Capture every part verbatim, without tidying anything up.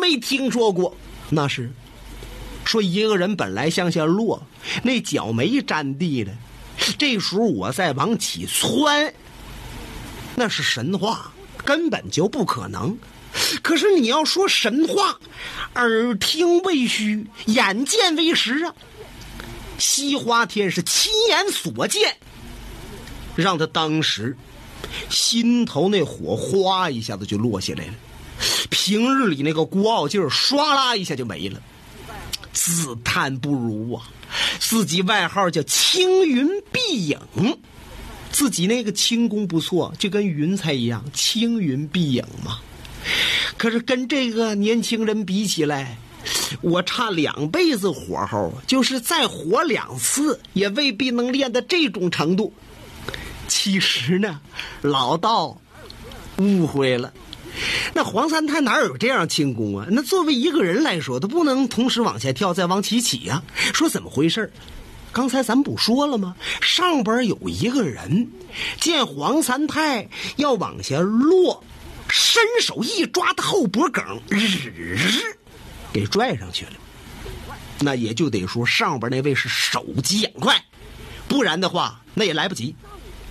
没听说过。那是说一个人本来向下落，那脚没沾地的，这时候我再往起窜，那是神话，根本就不可能。可是你要说神话，耳听为虚，眼见为实啊。西花天是亲眼所见，让他当时心头那火哗一下子就落下来了，平日里那个孤傲劲儿唰啦一下就没了，自叹不如啊。自己外号叫青云碧影，自己那个轻功不错，就跟云彩一样青云碧影嘛。可是跟这个年轻人比起来，我差两辈子火候，就是再活两次也未必能练到这种程度。其实呢，老道误会了，那黄三太哪有这样轻功啊？那作为一个人来说，他不能同时往下跳再往起起啊。说怎么回事？刚才咱不说了吗？上边有一个人见黄三太要往下落，伸手一抓他后脖梗，日日给拽上去了。那也就得说上边那位是手疾眼快，不然的话那也来不及。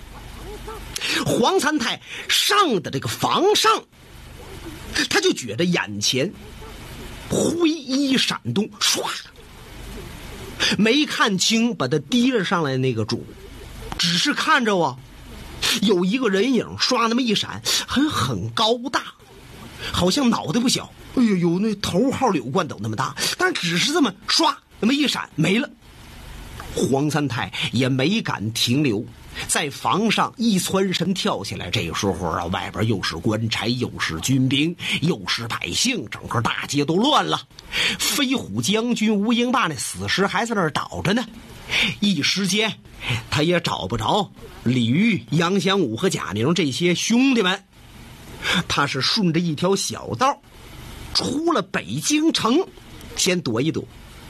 黄三太上的这个房上，他就觉得眼前灰衣闪动，唰，没看清把他提了上来那个主，只是看着啊，有一个人影刷那么一闪，很很高大，好像脑袋不小，哎呦呦，那头号柳冠斗那么大，但只是这么刷那么一闪没了。黄三太也没敢停留，在房上一窜身跳下来。这个时候啊，外边又是官差，又是军兵，又是百姓，整个大街都乱了。飞虎将军吴英霸那死尸还在那儿倒着呢，一时间他也找不着李煜、杨祥武和贾宁这些兄弟们。他是顺着一条小道出了北京城，先躲一躲。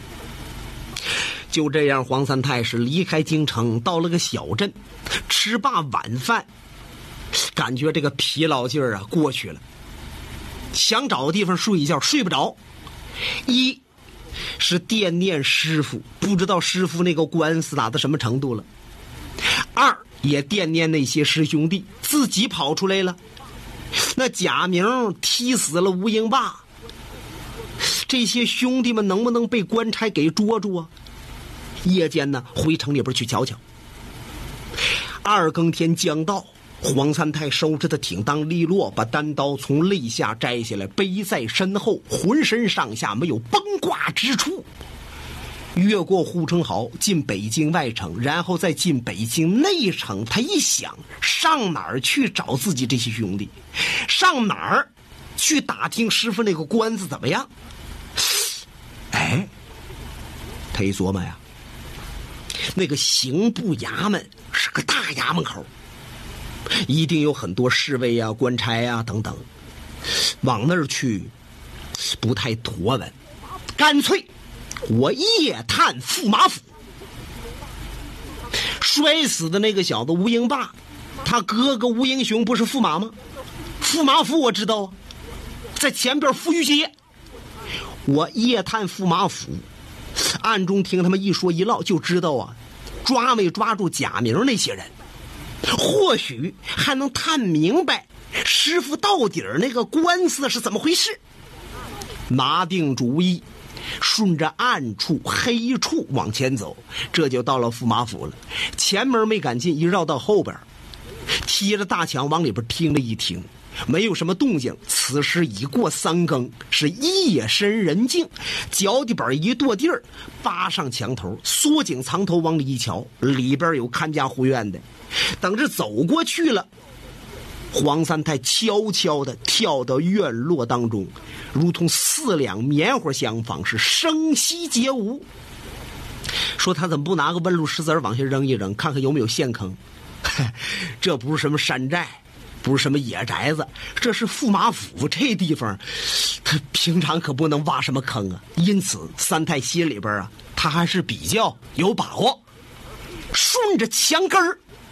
就这样，黄三太是离开京城，到了个小镇，吃罢晚饭，感觉这个疲劳劲儿啊过去了，想找个地方睡一觉，睡不着。一是惦念师傅，不知道师傅那个官司打到什么程度了；二也惦念那些师兄弟，自己跑出来了。那贾明踢死了吴英霸，这些兄弟们能不能被官差给捉住啊？夜间呢，回城里边去瞧瞧。二更天将到，黄三太收拾的挺当利落，把单刀从肋下摘下来，背在身后，浑身上下没有崩挂之处。越过护城壕，进北京外城，然后再进北京内城。他一想，上哪儿去找自己这些兄弟？上哪儿去打听师傅那个官司怎么样？哎，他一琢磨呀，那个刑部衙门是个大衙门口，一定有很多侍卫啊、官差啊等等，往那儿去不太妥稳，干脆我夜探驸马府。摔死的那个小子吴英霸，他哥哥吴英雄不是驸马吗？驸马府我知道啊，在前边富裕街。我夜探驸马府，暗中听他们一说一唠，就知道啊，抓没抓住贾明那些人，或许还能探明白师傅到底儿那个官司是怎么回事。拿定主意，顺着暗处黑处往前走，这就到了驸马府了。前门没敢进，一绕到后边，贴着大墙往里边听了一听，没有什么动静。此时已过三更，是夜深人静，脚底板一跺地儿，扒上墙头，缩紧藏头往里一瞧，里边有看家护院的。等着走过去了，黄三太悄悄地跳到院落当中，如同四两棉花相仿，是声息皆无。说他怎么不拿个问路石子往下扔一扔，看看有没有陷坑？这不是什么山寨，不是什么野宅子，这是驸马府。这地方他平常可不能挖什么坑啊。因此三太心里边啊，他还是比较有把握。顺着墙根儿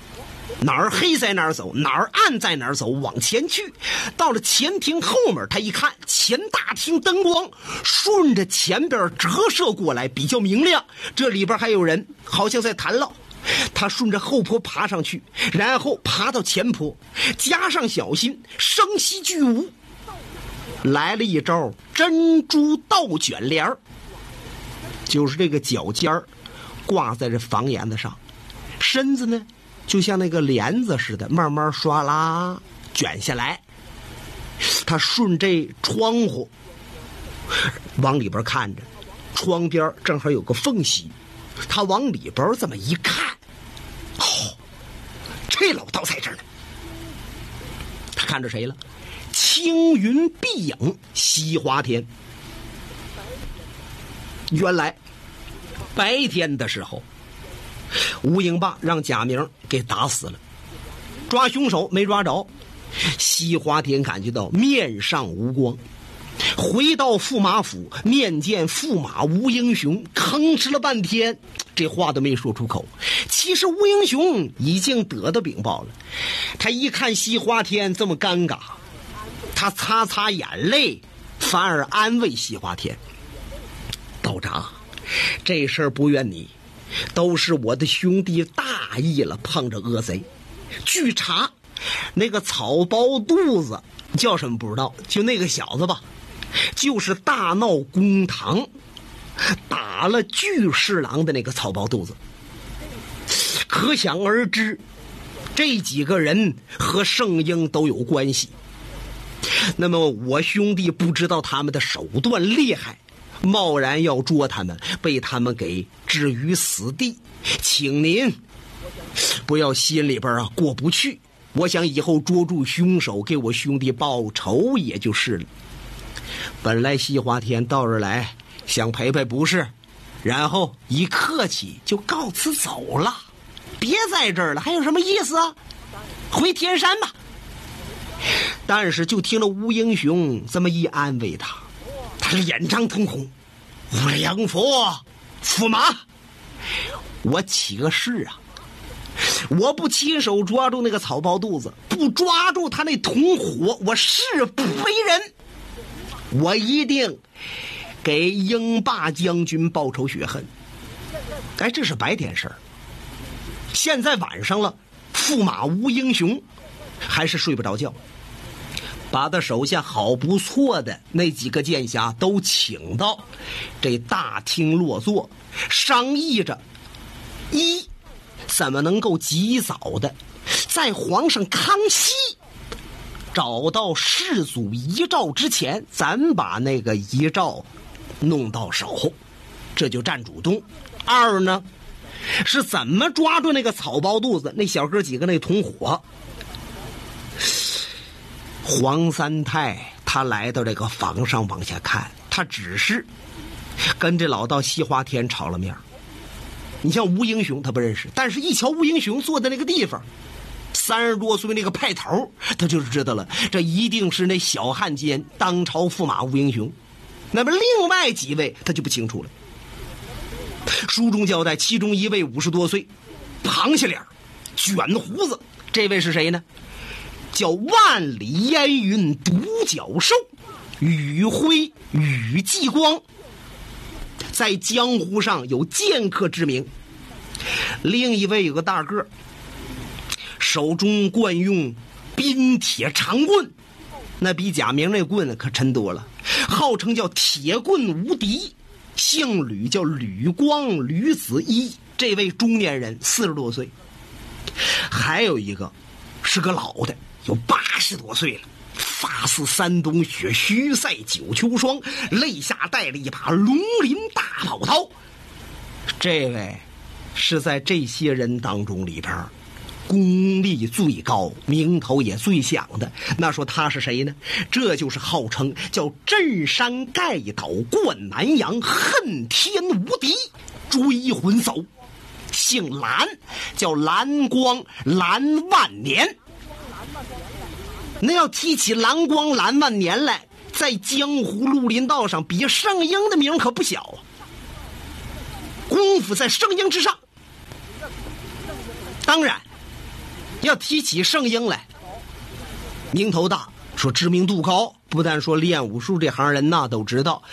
哪儿黑在哪儿走，哪儿暗在哪儿走，往前去。到了前厅后面，他一看前大厅灯光顺着前边折射过来，比较明亮，这里边还有人，好像在谈唠。他顺着后坡爬上去，然后爬到前坡，加上小心，声息俱无，来了一招珍珠倒卷帘儿，就是这个脚尖儿挂在这房檐子上，身子呢就像那个帘子似的，慢慢唰啦卷下来。他顺这窗户往里边看着，窗边正好有个缝隙，他往里边这么一看，哦，这老道在这儿呢。他看着谁了？青云碧影西华天。原来白天的时候，吴英霸让贾明给打死了，抓凶手没抓着。西华天感觉到面上无光，回到驸马府面见驸马吴英雄，吭哧了半天，这话都没说出口。其实吴英雄已经得到禀报了，他一看西华天这么尴尬，他擦擦眼泪，反而安慰西华天：道长，这事儿不怨你，都是我的兄弟大意了，碰着恶贼。据查，那个草包肚子叫什么不知道，就那个小子吧，就是大闹公堂打了巨侍郎的那个草包肚子。可想而知，这几个人和圣婴都有关系。那么我兄弟不知道他们的手段厉害，贸然要捉他们，被他们给置于死地，请您不要心里边啊过不去。我想以后捉住凶手，给我兄弟报仇也就是了。本来西华天到这儿来想赔赔不是，然后一客气就告辞走了，别在这儿了，还有什么意思啊？回天山吧。但是就听了吴英雄这么一安慰他，他是眼张通红。梁佛驸马，我起个誓啊，我不亲手抓住那个草包肚子，不抓住他那同伙，我誓不为人。我一定给英霸将军报仇雪恨。哎，这是白天事儿。现在晚上了，驸马吴英雄还是睡不着觉，把他手下好不错的那几个剑侠都请到这大厅落座，商议着一怎么能够及早的在皇上康熙找到世祖遗诏之前，咱把那个遗诏弄到手，这就占主动。二呢，是怎么抓住那个草包肚子那小哥几个那同伙。黄三太他来到这个房上往下看，他只是跟这老道西华天吵了面。你像吴英雄他不认识，但是一瞧吴英雄坐在那个地方，三十多岁那个派头，他就是知道了，这一定是那小汉奸当朝驸马吴英雄。那么另外几位他就不清楚了。书中交代，其中一位五十多岁，螃蟹脸，卷胡子，这位是谁呢？叫万里烟云独角兽宇辉宇继光，在江湖上有剑客之名。另一位有个大个，手中惯用冰铁长棍，那比贾明那棍可沉多了，号称叫铁棍无敌，姓吕，叫吕光吕子一。这位中年人四十多岁。还有一个是个老的，有八十多岁了，发似山东雪，须赛九秋霜，肋下带了一把龙鳞大宝刀。这位是在这些人当中里边功力最高，名头也最响的。那说他是谁呢？这就是号称叫镇山盖倒灌南阳，恨天无敌追魂叟，姓蓝，叫蓝光蓝万年。那要提起蓝光蓝万年来，在江湖绿林道上比圣婴的名可不小啊，功夫在圣婴之上。当然要提起圣婴来，名头大，说知名度高，不但说练武术这行人呐都知道，